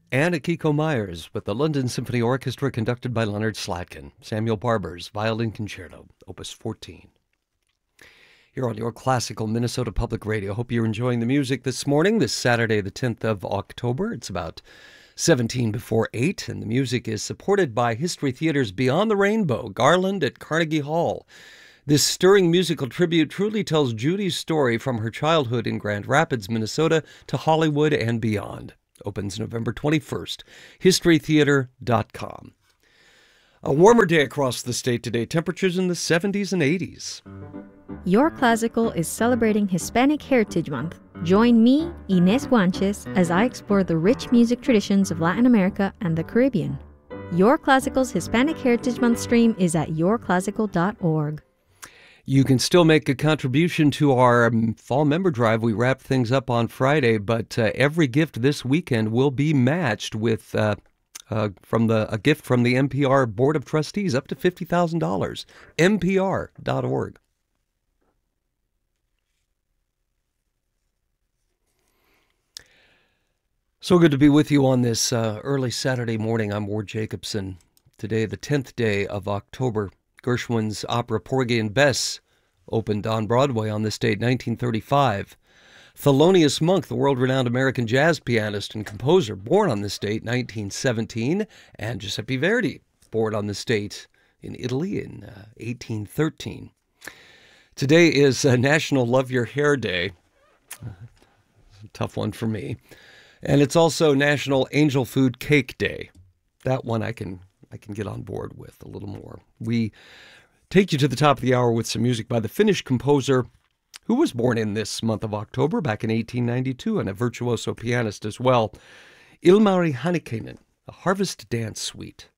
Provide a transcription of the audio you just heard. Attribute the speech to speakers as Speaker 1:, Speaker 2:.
Speaker 1: and Akiko Myers with the London Symphony Orchestra conducted by Leonard Slatkin. Samuel Barber's Violin Concerto, Opus 14. Here on your classical Minnesota Public Radio. Hope you're enjoying the music this morning, this Saturday, the 10th of October. It's about 17 before 8, and the music is supported by History Theater's Beyond the Rainbow, Garland at Carnegie Hall. This stirring musical tribute truly tells Judy's story from her childhood in Grand Rapids, Minnesota, to Hollywood and beyond. Opens November 21st. HistoryTheater.com. A warmer day across the state today. Temperatures in the 70s and 80s.
Speaker 2: Your Classical is celebrating Hispanic Heritage Month. Join me, Inés Guanches, as I explore the rich music traditions of Latin America and the Caribbean. Your Classical's Hispanic Heritage Month stream is at yourclassical.org.
Speaker 1: You can still make a contribution to our fall member drive. We wrapped things up on Friday, but every gift this weekend will be matched with a gift from the NPR Board of Trustees, up to $50,000. NPR.org. So good to be with you on this early Saturday morning. I'm Ward Jacobson. Today, the 10th day of October. Gershwin's opera Porgy and Bess opened on Broadway on this date, 1935. Thelonious Monk, the world-renowned American jazz pianist and composer, born on this date, 1917. And Giuseppe Verdi, born on this date in Italy in 1813. Today is National Love Your Hair Day. A tough one for me. And it's also National Angel Food Cake Day. That one I can get on board with a little more. We take you to the top of the hour with some music by the Finnish composer who was born in this month of October back in 1892 and a virtuoso pianist as well, Ilmari Hanikainen, a Harvest Dance Suite.